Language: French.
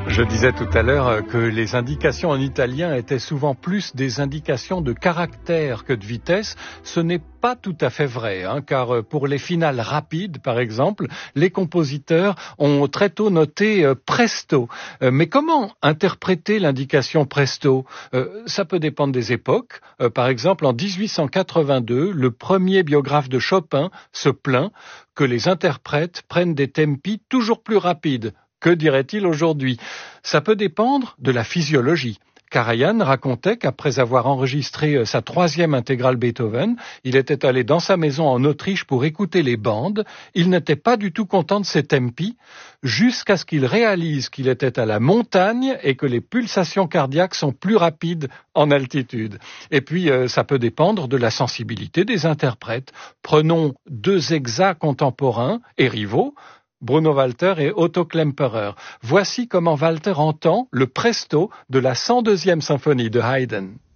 Je disais tout à l'heure que les indications en italien étaient souvent plus des indications de caractère que de vitesse. Ce n'est pas tout à fait vrai, car pour les finales rapides, par exemple, les compositeurs ont très tôt noté presto. Mais comment interpréter l'indication presto? Ça peut dépendre des époques. Par exemple, en 1882, le premier biographe de Chopin se plaint que les interprètes prennent des tempi toujours plus rapides. Que dirait-il aujourd'hui? Ça peut dépendre de la physiologie. Karajan racontait qu'après avoir enregistré sa 3e intégrale Beethoven, il était allé dans sa maison en Autriche pour écouter les bandes. Il n'était pas du tout content de ses tempi, jusqu'à ce qu'il réalise qu'il était à la montagne et que les pulsations cardiaques sont plus rapides en altitude. Et puis, ça peut dépendre de la sensibilité des interprètes. Prenons 2 exas contemporains et rivaux, Bruno Walter et Otto Klemperer. Voici comment Walter entend le presto de la 102e symphonie de Haydn.